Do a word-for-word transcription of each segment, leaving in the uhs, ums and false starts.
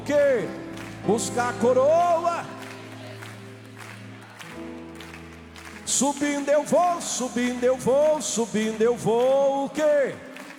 Que buscar a coroa. Subindo eu vou, subindo eu vou, subindo eu vou. O quê?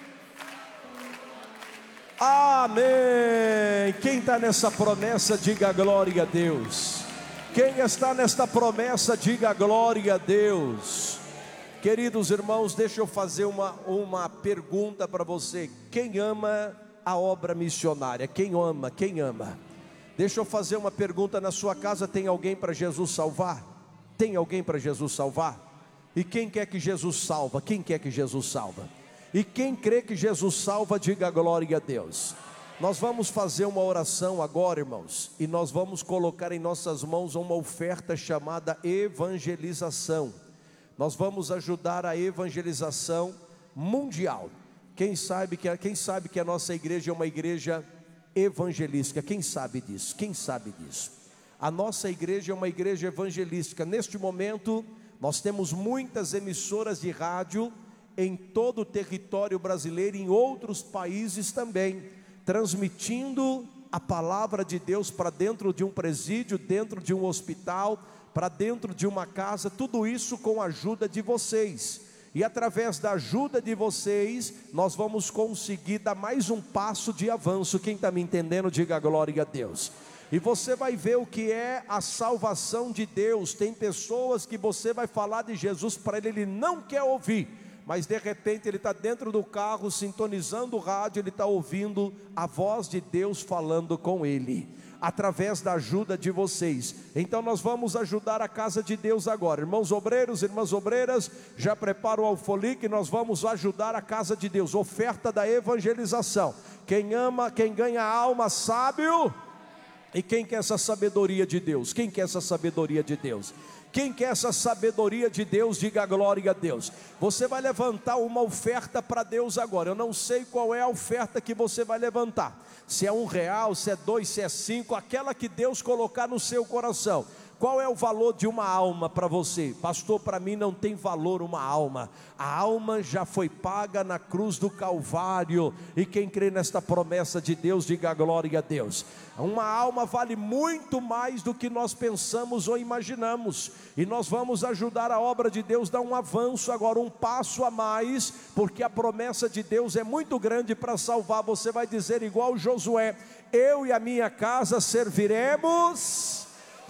Amém. Quem está nessa promessa, diga glória a Deus. Quem está nesta promessa, diga glória a Deus. Queridos irmãos, deixa eu fazer uma, uma pergunta para você. Quem ama a obra missionária? Quem ama? Quem ama? Deixa eu fazer uma pergunta. Na sua casa tem alguém para Jesus salvar? Tem alguém para Jesus salvar? E quem quer que Jesus salva? Quem quer que Jesus salva? E quem crê que Jesus salva, diga glória a Deus. Nós vamos fazer uma oração agora, irmãos, e nós vamos colocar em nossas mãos uma oferta chamada evangelização. Nós vamos ajudar a evangelização mundial. Quem sabe que, quem sabe que a nossa igreja é uma igreja evangelística? Quem sabe disso? Quem sabe disso? A nossa igreja é uma igreja evangelística. Neste momento, nós temos muitas emissoras de rádio em todo o território brasileiro e em outros países também, transmitindo a palavra de Deus para dentro de um presídio, dentro de um hospital, para dentro de uma casa, tudo isso com a ajuda de vocês. E através da ajuda de vocês, nós vamos conseguir dar mais um passo de avanço. Quem está me entendendo, diga glória a Deus. E você vai ver o que é a salvação de Deus. Tem pessoas que você vai falar de Jesus para ele, ele não quer ouvir, mas de repente ele está dentro do carro, sintonizando o rádio, ele está ouvindo a voz de Deus falando com ele, através da ajuda de vocês. Então nós vamos ajudar a casa de Deus agora. Irmãos obreiros, irmãs obreiras, já prepara o alfolique, nós vamos ajudar a casa de Deus. Oferta da evangelização. Quem ama, quem ganha alma, sábio. E quem quer essa sabedoria de Deus? Quem quer essa sabedoria de Deus? Quem quer essa sabedoria de Deus, diga glória a Deus. Você vai levantar uma oferta para Deus agora. Eu não sei qual é a oferta que você vai levantar. Se é um real, se é dois, se é cinco, aquela que Deus colocar no seu coração. Qual é o valor de uma alma para você? Pastor, para mim não tem valor uma alma. A alma já foi paga na cruz do Calvário. E quem crê nesta promessa de Deus, diga glória a Deus. Uma alma vale muito mais do que nós pensamos ou imaginamos. E nós vamos ajudar a obra de Deus a dar um avanço agora, um passo a mais, porque a promessa de Deus é muito grande para salvar. Você vai dizer igual Josué: eu e a minha casa serviremos...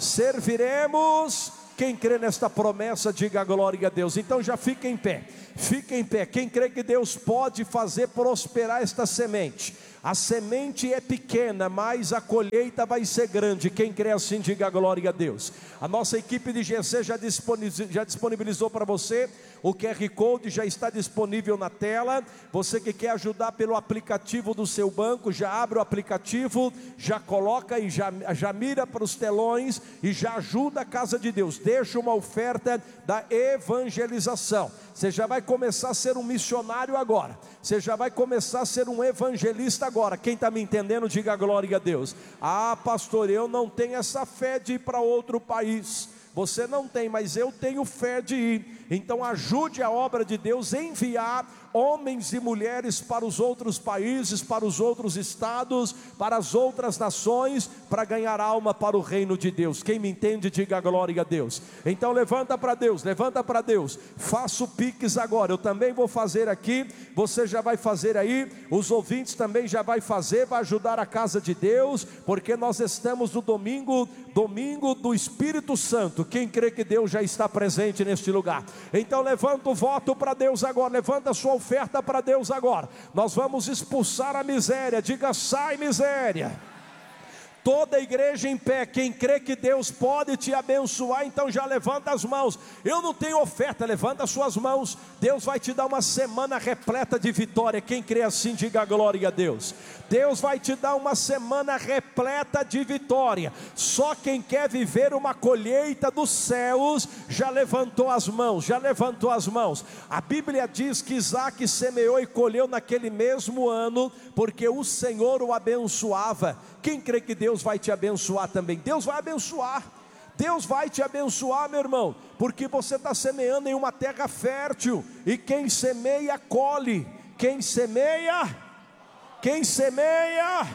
serviremos. Quem crê nesta promessa, diga glória a Deus. Então já fica em pé, fica em pé. Quem crê que Deus pode fazer prosperar esta semente? A semente é pequena, mas a colheita vai ser grande. Quem crê assim, diga glória a Deus. A nossa equipe de G C já disponibilizou, já disponibilizou para você. O Q R Code já está disponível na tela. Você que quer ajudar pelo aplicativo do seu banco, já abre o aplicativo, já coloca e já, já mira para os telões e já ajuda a casa de Deus. Deixa uma oferta da evangelização. Você já vai começar a ser um missionário agora. Você já vai começar a ser um evangelista agora. Quem está me entendendo, diga glória a Deus. Ah, pastor, eu não tenho essa fé de ir para outro país. Você não tem, mas eu tenho fé de ir. Então ajude a obra de Deus, enviar homens e mulheres para os outros países, para os outros estados, para as outras nações, para ganhar alma para o reino de Deus. Quem me entende, diga glória a Deus. Então levanta para Deus, levanta para Deus. Faça o Pix agora. Eu também vou fazer aqui, você já vai fazer aí, os ouvintes também já vai fazer, vai ajudar a casa de Deus, porque nós estamos no domingo, domingo do Espírito Santo. Quem crê que Deus já está presente neste lugar? Então levanta o voto para Deus agora, levanta a sua oferta para Deus agora. Nós vamos expulsar a miséria, diga sai miséria. Toda a igreja em pé, quem crê que Deus pode te abençoar, então já levanta as mãos. Eu não tenho oferta, levanta as suas mãos. Deus vai te dar uma semana repleta de vitória. Quem crê assim, diga glória a Deus. Deus vai te dar uma semana repleta de vitória. Só quem quer viver uma colheita dos céus, já levantou as mãos, já levantou as mãos. A Bíblia diz que Isaac semeou e colheu naquele mesmo ano, porque o Senhor o abençoava. Quem crê que Deus vai te abençoar também? Deus vai abençoar. Deus vai te abençoar, meu irmão, porque você está semeando em uma terra fértil. E quem semeia, colhe. Quem semeia, quem semeia,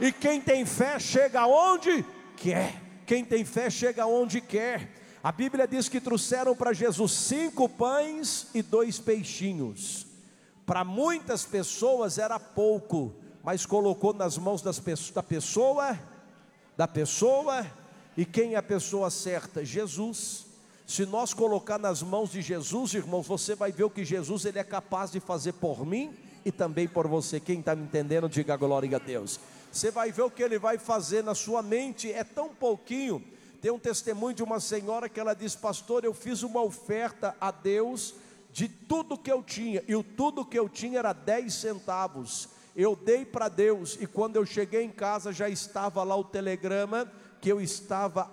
E quem tem fé chega aonde quer. Quem tem fé chega aonde quer. A Bíblia diz que trouxeram para Jesus cinco pães e dois peixinhos. Para muitas pessoas era pouco, mas colocou nas mãos das, da pessoa, da pessoa, e quem é a pessoa certa? Jesus. Se nós colocar nas mãos de Jesus, irmãos, você vai ver o que Jesus ele é capaz de fazer por mim e também por você. Quem está me entendendo, diga glória a Deus. Você vai ver o que ele vai fazer na sua mente, é tão pouquinho. Tem um testemunho de uma senhora que ela diz: pastor, eu fiz uma oferta a Deus de tudo que eu tinha, e o tudo que eu tinha era dez centavos, eu dei para Deus, e quando eu cheguei em casa já estava lá o telegrama, que eu estava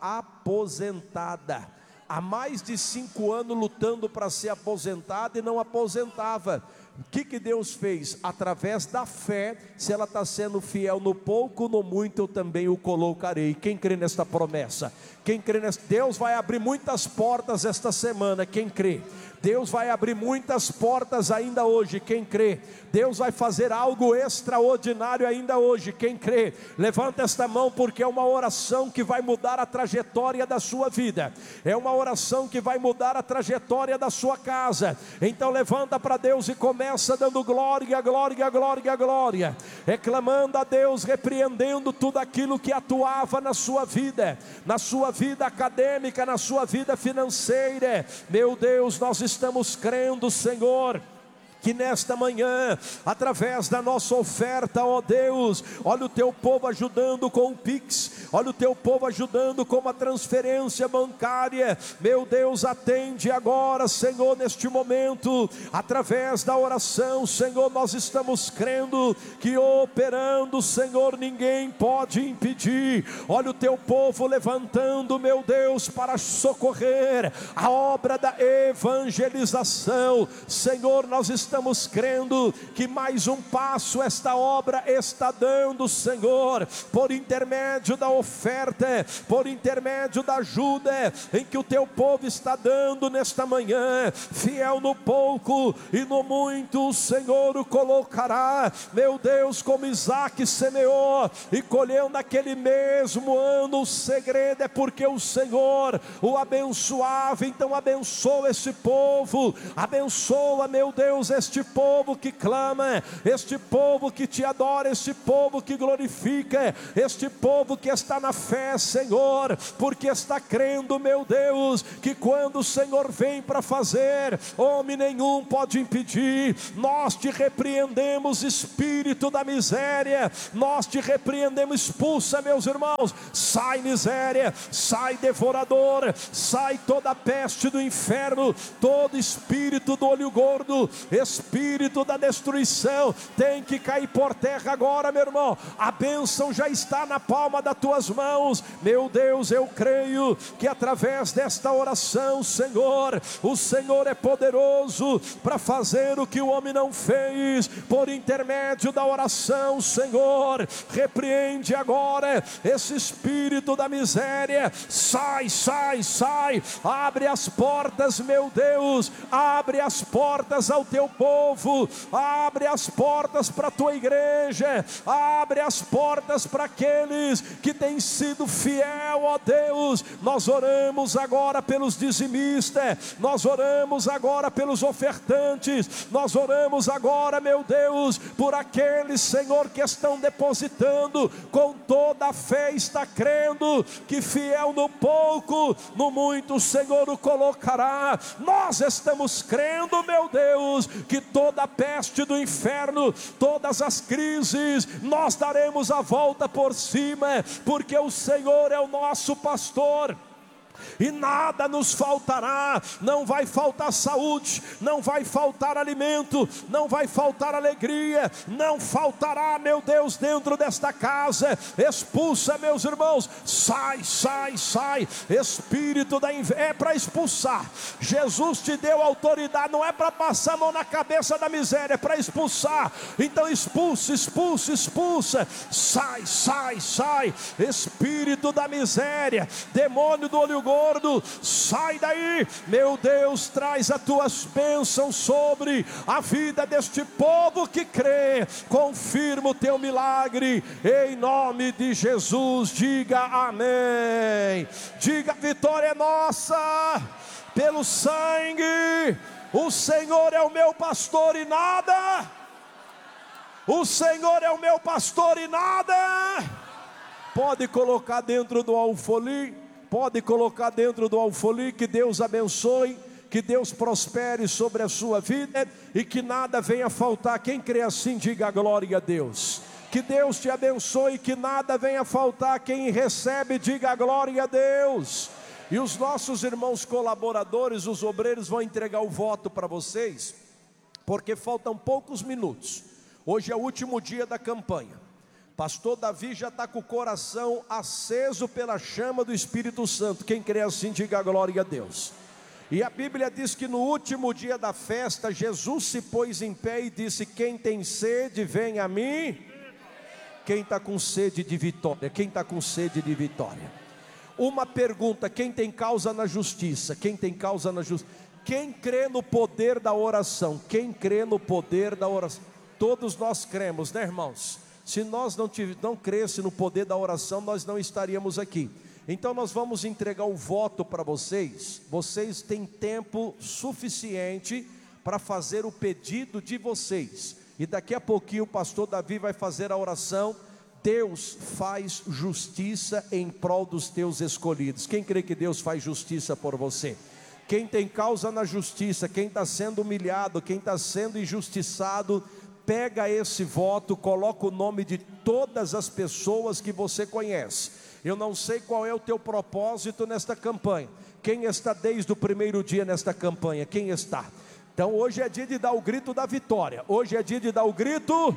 aposentada, há mais de cinco anos lutando para ser aposentada e não aposentava. O que que Deus fez? Através da fé, se ela está sendo fiel no pouco, no muito eu também o colocarei. Quem crê nesta promessa? Quem crê nesta? Deus vai abrir muitas portas esta semana, quem crê? Deus vai abrir muitas portas ainda hoje, quem crê? Deus vai fazer algo extraordinário ainda hoje, quem crê? Levanta esta mão, porque é uma oração que vai mudar a trajetória da sua vida, é uma oração que vai mudar a trajetória da sua casa. Então levanta para Deus e começa dando glória, glória, glória, glória, reclamando a Deus, repreendendo tudo aquilo que atuava na sua vida, na sua vida acadêmica, na sua vida financeira. Meu Deus, nós estamos crendo, Senhor, que nesta manhã, através da nossa oferta, ó Deus, olha o teu povo ajudando com o Pix, olha o teu povo ajudando com uma transferência bancária. Meu Deus, atende agora, Senhor, neste momento, através da oração, Senhor, nós estamos crendo que operando, Senhor, ninguém pode impedir. Olha o teu povo levantando, meu Deus, para socorrer a obra da evangelização. Senhor, nós estamos Estamos crendo que mais um passo esta obra está dando, Senhor, por intermédio da oferta, por intermédio da ajuda em que o teu povo está dando nesta manhã. Fiel no pouco e no muito o Senhor o colocará. Meu Deus, como Isaac semeou e colheu naquele mesmo ano, o segredo é porque o Senhor o abençoava. Então abençoa esse povo, abençoa, meu Deus, este povo que clama, este povo que te adora, este povo que glorifica, este povo que está na fé, Senhor, porque está crendo, meu Deus, que quando o Senhor vem para fazer, homem nenhum pode impedir. Nós te repreendemos, espírito da miséria, nós te repreendemos, expulsa, meus irmãos, sai miséria, sai devorador, sai toda a peste do inferno, todo espírito do olho gordo, espírito da destruição, tem que cair por terra agora, meu irmão. A bênção já está na palma das tuas mãos. Meu Deus, eu creio que através desta oração, Senhor, o Senhor é poderoso para fazer o que o homem não fez. Por intermédio da oração, Senhor, repreende agora esse espírito da miséria. Sai, sai, sai, abre as portas, meu Deus, abre as portas ao teu povo, abre as portas para a tua igreja, abre as portas para aqueles que têm sido fiel, ó Deus. Nós oramos agora pelos dizimistas, nós oramos agora pelos ofertantes, nós oramos agora, meu Deus, por aqueles, Senhor, que estão depositando com toda a fé, está crendo que fiel no pouco, no muito o Senhor o colocará. Nós estamos crendo, meu Deus, que toda a peste do inferno, todas as crises, nós daremos a volta por cima, porque o Senhor é o nosso pastor e nada nos faltará. Não vai faltar saúde, não vai faltar alimento, não vai faltar alegria, não faltará, meu Deus, dentro desta casa. Expulsa, meus irmãos, sai, sai, sai, espírito da inveja, é para expulsar. Jesus te deu autoridade, não é para passar a mão na cabeça da miséria, é para expulsar. Então expulsa, expulsa, expulsa, sai, sai, sai, espírito da miséria, demônio do olho gordo, sai daí. Meu Deus, traz as tuas bênçãos sobre a vida deste povo que crê. Confirma o teu milagre, em nome de Jesus. Diga amém. Diga: vitória é nossa, pelo sangue. O Senhor é o meu pastor e nada. O Senhor é o meu pastor e nada. Pode colocar dentro do alfolim, pode colocar dentro do alfolim. Que Deus abençoe, que Deus prospere sobre a sua vida e que nada venha faltar. Quem crê assim, diga glória a Deus. Que Deus te abençoe, que nada venha faltar. Quem recebe, diga glória a Deus. E os nossos irmãos colaboradores, os obreiros, vão entregar o voto para vocês, porque faltam poucos minutos. Hoje é o último dia da campanha. Pastor Davi já está com o coração aceso pela chama do Espírito Santo. Quem crê assim, diga glória a Deus. E a Bíblia diz que no último dia da festa, Jesus se pôs em pé e disse: quem tem sede, vem a mim. Quem está com sede de vitória? Quem está com sede de vitória? Uma pergunta: quem tem causa na justiça? Quem tem causa na justiça? Quem crê no poder da oração? Quem crê no poder da oração? Todos nós cremos, né, irmãos? Se nós não, não crêssemos no poder da oração, nós não estaríamos aqui. Então nós vamos entregar o voto para vocês. Vocês têm tempo suficiente para fazer o pedido de vocês. E daqui a pouquinho o pastor Davi vai fazer a oração. Deus faz justiça em prol dos teus escolhidos. Quem crê que Deus faz justiça por você? Quem tem causa na justiça, quem está sendo humilhado, quem está sendo injustiçado, pega esse voto, coloca o nome de todas as pessoas que você conhece. Eu não sei qual é o teu propósito nesta campanha. Quem está desde o primeiro dia nesta campanha? Quem está? Então hoje é dia de dar o grito da vitória. Hoje é dia de dar o grito.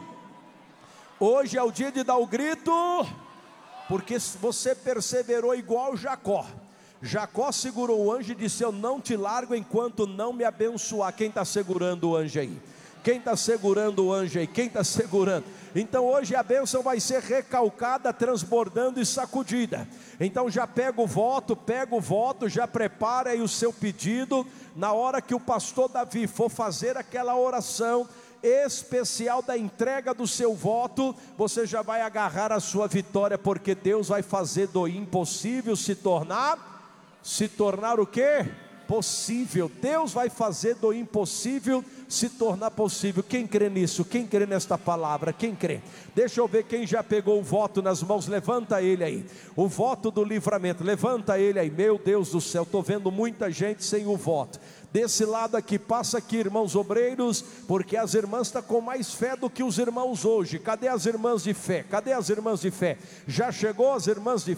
Hoje é o dia de dar o grito. Porque você perseverou igual Jacó. Jacó segurou o anjo e disse: eu não te largo enquanto não me abençoar. Quem está segurando o anjo aí? Quem está segurando o anjo aí? Quem está segurando? Então hoje a bênção vai ser recalcada, transbordando e sacudida. Então já pega o voto, pega o voto, já prepara aí o seu pedido. Na hora que o pastor Davi for fazer aquela oração especial da entrega do seu voto, você já vai agarrar a sua vitória, porque Deus vai fazer do impossível se tornar, se tornar o quê? Possível. Deus vai fazer do impossível se tornar possível. Quem crê nisso? Quem crê nesta palavra? Quem crê? Deixa eu ver quem já pegou o voto nas mãos. Levanta ele aí. O voto do livramento. Levanta ele aí. Meu Deus do céu, estou vendo muita gente sem o voto. Desse lado aqui, passa aqui, irmãos obreiros, porque as irmãs estão com mais fé do que os irmãos hoje. Cadê as irmãs de fé? Cadê as irmãs de fé? Já chegou as irmãs de